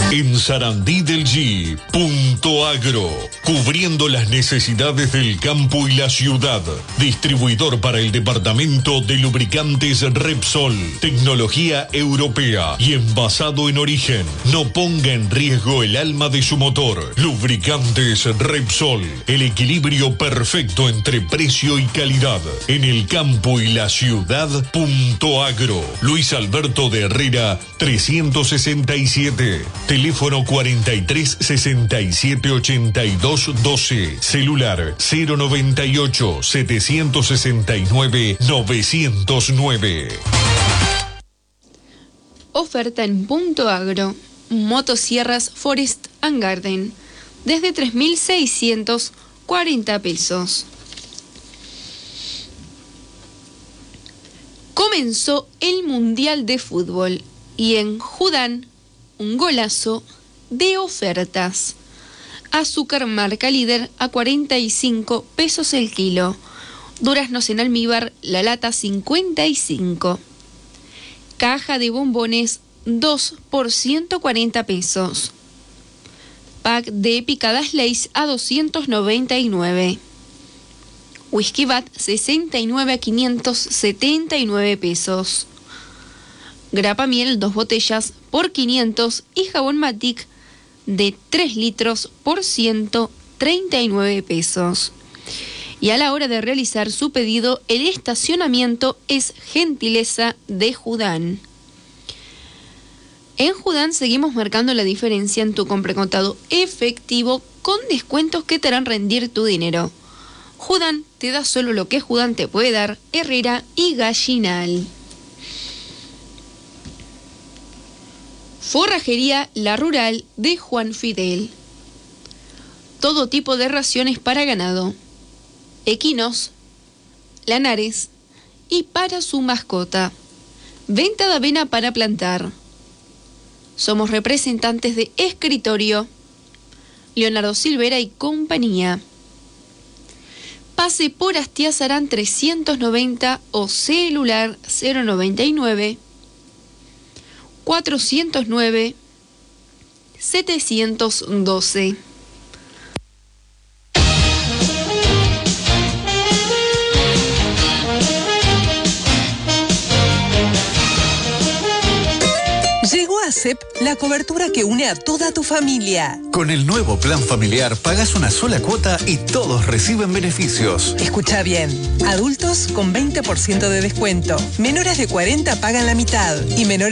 En Sarandí del G, Punto Agro, cubriendo las necesidades del campo y la ciudad. Distribuidor para el departamento de lubricantes Repsol, tecnología europea y envasado en origen. No ponga en riesgo el alma de su motor. Lubricantes Repsol, el equilibrio perfecto entre precio y calidad. En el campo y la ciudad, Punto Agro. Luis Alberto de Herrera, 367. Teléfono 43 67 82 12. Celular 098 769 909. Oferta en Punto Agro. Motosierras Forest and Garden. Desde 3.640 pesos. Comenzó el Mundial de Fútbol y en Judán un golazo de ofertas. Azúcar marca líder a 45 pesos el kilo. Duraznos en almíbar, la lata 55. Caja de bombones 2 por 140 pesos. Pack de picadas Lay's a 299. Whisky Bat 69 a 579 pesos. Grapa miel 2 botellas por 500 y jabón Matic de 3 litros por 139 pesos. Y a la hora de realizar su pedido, el estacionamiento es gentileza de Judán. En Judán seguimos marcando la diferencia en tu compra contado efectivo con descuentos que te harán rendir tu dinero. Judán te da solo lo que Judán te puede dar, Herrera y Gallinal. Forrajería La Rural de Juan Fidel. Todo tipo de raciones para ganado, equinos, lanares y para su mascota. Venta de avena para plantar. Somos representantes de Escritorio, Leonardo Silvera y compañía. Pase por Astiazarán 390 o celular 099 409 712. Llegó a CEP la cobertura que une a toda tu familia. Con el nuevo plan familiar pagas una sola cuota y todos reciben beneficios. Escucha bien, adultos con 20% de descuento, menores de 40 pagan la mitad y menores